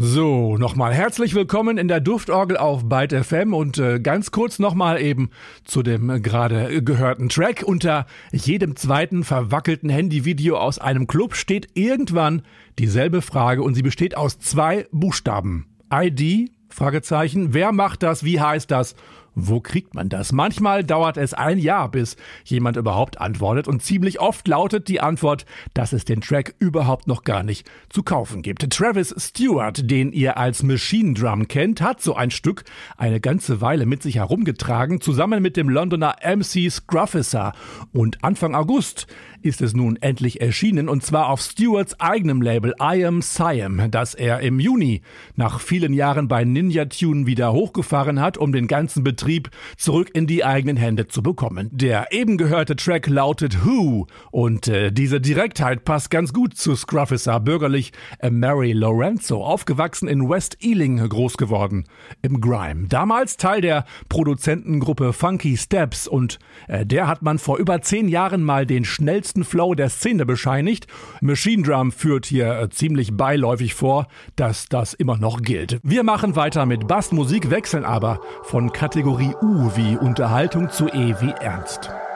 So, nochmal herzlich willkommen in der Duftorgel auf Byte FM und ganz kurz nochmal eben zu dem gerade gehörten Track. Unter jedem zweiten verwackelten Handyvideo aus einem Club steht irgendwann dieselbe Frage und sie besteht aus 2 Buchstaben. ID? Fragezeichen. Wer macht das? Wie heißt das? Wo kriegt man das? Manchmal dauert es ein Jahr, bis jemand überhaupt antwortet und ziemlich oft lautet die Antwort, dass es den Track überhaupt noch gar nicht zu kaufen gibt. Travis Stewart, den ihr als Machine Drum kennt, hat so ein Stück eine ganze Weile mit sich herumgetragen, zusammen mit dem Londoner MC Scrufficer. Und Anfang August ist es nun endlich erschienen, und zwar auf Stewarts eigenem Label I Am Siam, das er im Juni nach vielen Jahren bei Ninja Tune wieder hochgefahren hat, um den ganzen Betrieb zurück in die eigenen Hände zu bekommen. Der eben gehörte Track lautet Who und diese Direktheit passt ganz gut zu Scrufficer, bürgerlich Mary Lorenzo, aufgewachsen in West Ealing, groß geworden im Grime. Damals Teil der Produzentengruppe Funky Steps und der hat man vor über 10 Jahren mal den schnellsten Flow der Szene bescheinigt. Machine Drum führt hier ziemlich beiläufig vor, dass das immer noch gilt. Wir machen weiter mit Bassmusik, wechseln aber von Kategorie U wie Unterhaltung zu E wie Ernst.